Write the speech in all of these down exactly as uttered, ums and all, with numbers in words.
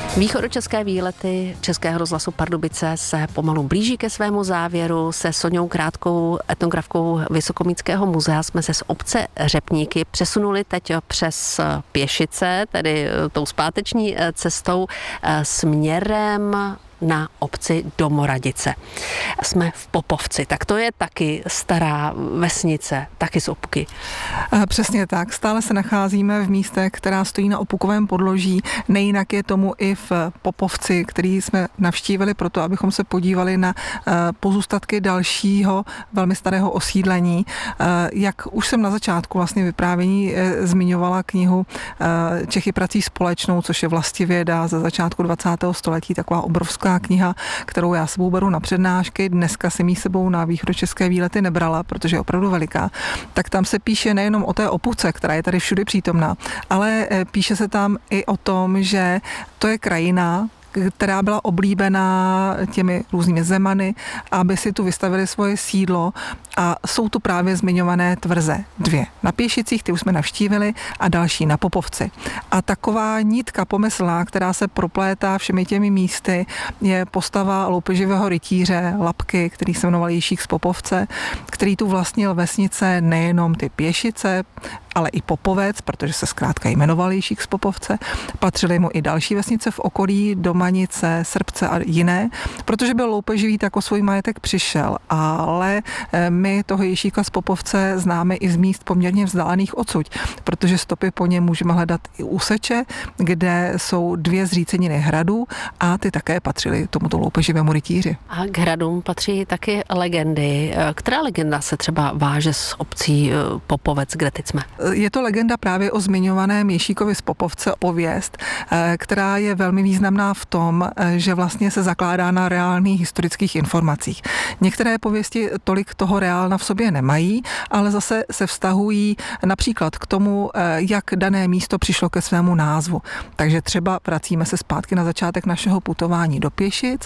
Východočeské výlety Českého rozhlasu Pardubice se pomalu blíží ke svému závěru. Se Soňou Krátkou, etnografkou Vysokomýtského muzea, jsme se z obce Řepníky přesunuli teď přes Pěšice, tedy tou zpáteční cestou směrem na obci Domoradice. Jsme v Popovci, tak to je taky stará vesnice, taky z Opky. Přesně tak, stále se nacházíme v místech, která stojí na opukovém podloží, nejinak je tomu i v Popovci, který jsme navštívili proto, abychom se podívali na pozůstatky dalšího velmi starého osídlení. Jak už jsem na začátku vlastně vyprávění zmiňovala knihu Čechy prací společnou, což je vlastivěda ze začátku dvacátého století, taková obrovská kniha, kterou já sebou beru na přednášky. Dneska jsem jí sebou na východočeské výlety nebrala, protože je opravdu veliká. Tak tam se píše nejenom o té Opuce, která je tady všude přítomná, ale píše se tam i o tom, že to je krajina, která byla oblíbená těmi různými zemany, aby si tu vystavili svoje sídlo, a jsou tu právě zmiňované tvrze. Dvě na Pěšicích, ty už jsme navštívili, a další na Popovci. A taková nitka pomyslná, která se proplétá všemi těmi místy, je postava loupeživého rytíře Lapky, který se jmenoval Ježíš z Popovce, který tu vlastnil vesnice nejenom ty Pěšice, ale i Popovec, protože se zkrátka jmenoval Ježíš z Popovce. Patřily mu i další vesnice v okolí, Domanice, Srbce a jiné, protože byl loupeživý, tak o svůj majetek přišel. Ale my toho Ježíka z Popovce známe i z míst poměrně vzdálených odsud, protože stopy po něm můžeme hledat i u Seče, kde jsou dvě zříceniny hradů, a ty také patřily tomuto loupeživému rytíři. A k hradům patří taky legendy. Která legenda se třeba váže s obcí Popovec, kde teď jsme? Je to legenda právě o zmiňovaném Ježíkovi z Popovce, pověst, která je velmi významná v tom, že vlastně se zakládá na reálných historických informacích. Některé pověsti tolik toho reálna v sobě nemají, ale zase se vztahují například k tomu, jak dané místo přišlo ke svému názvu. Takže třeba vracíme se zpátky na začátek našeho putování do Pěšic,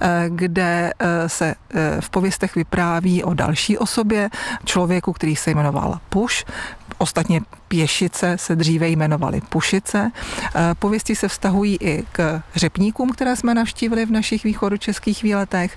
kde se v pověstech vypráví o další osobě, člověku, který se jmenoval Puš. Ostatně Pěšice se dříve jmenovaly Pušice. Pověsti se vztahují i k Řepníkům, které jsme navštívili v našich východočeských výletech.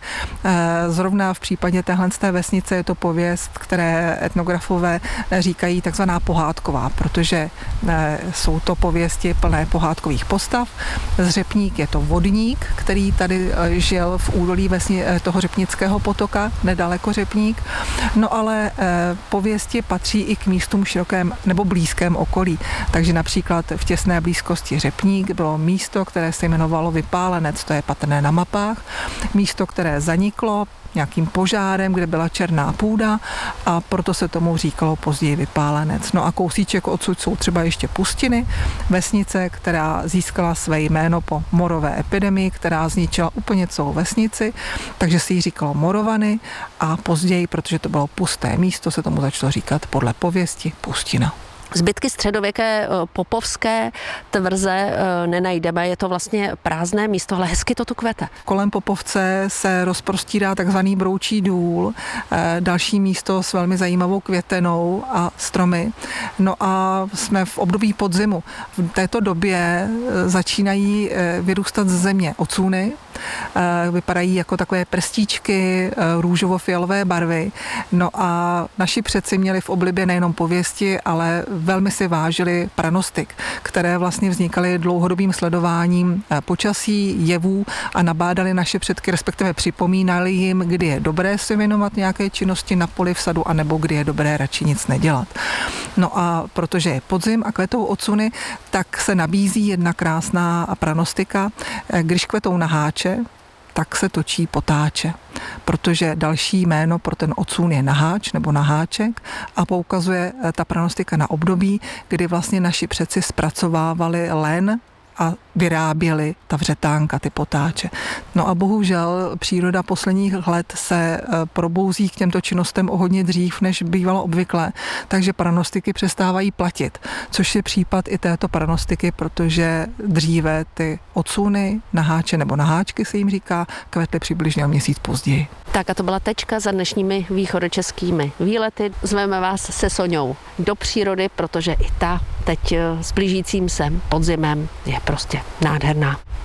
Zrovna v případě téhle vesnice je to pověst, které etnografové říkají takzvaná pohádková, protože jsou to pověsti plné pohádkových postav. Z Řepník je to vodník, který tady žil v údolí vesni toho Řepnického potoka, nedaleko Řepník. No ale pověsti patří i k místům širokém nebo blízkém okolí. Takže například v těsné blízkosti Řepník bylo místo, které se jmenovalo Vypálenec, to je patrné na mapách. Místo, které zaniklo nějakým požárem, kde byla černá půda, a proto se tomu říkalo později Vypálenec. No a kousíček odsud jsou třeba ještě Pustiny, vesnice, která získala své jméno po morové epidemii, která zničila úplně celou vesnici, takže se jí říkalo Morovany, a později, protože to bylo pusté místo, se tomu začalo říkat podle pověsti Pustina. Zbytky středověké popovské tvrze nenajdeme, je to vlastně prázdné místo, ale hezky to tu kvete. Kolem Popovce se rozprostírá takzvaný Broučí důl, další místo s velmi zajímavou květenou a stromy. No a jsme v období podzimu. V této době začínají vyrůstat z země ocůny, vypadají jako takové prstíčky růžovo-fialové barvy. No a naši předci měli v oblibě nejenom pověsti, ale velmi si vážili pranostik, které vlastně vznikaly dlouhodobým sledováním počasí, jevů, a nabádali naše předky, respektive připomínali jim, kdy je dobré se věnovat nějaké činnosti na poli, v sadu, anebo kdy je dobré radši nic nedělat. No a protože je podzim a kvetou ocuny, tak se nabízí jedna krásná pranostika. Když kvetou naháče, tak se točí potáče, protože další jméno pro ten ocůn je naháč nebo naháček, a poukazuje ta pranostika na období, kdy vlastně naši předci zpracovávali len a vyráběli ta vřetánka, ty potáče. No a bohužel příroda posledních let se probouzí k těmto činnostem o hodně dřív, než bývalo obvyklé, takže pranostiky přestávají platit, což je případ i této pranostiky, protože dříve ty ocuny, naháče nebo naháčky se jim říká, kvetly přibližně o měsíc později. Tak a to byla tečka za dnešními východočeskými výlety. Zveme vás se Soňou do přírody, protože i ta teď s blížícím se podzimem je prostě nádherná.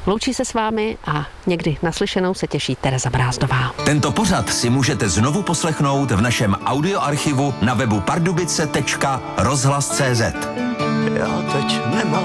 Loučí se s vámi a někdy naslyšenou se těší Tereza Brázdová. Tento pořad si můžete znovu poslechnout v našem audioarchivu na webu pardubice tečka rozhlas tečka cé zet. Já teď nemám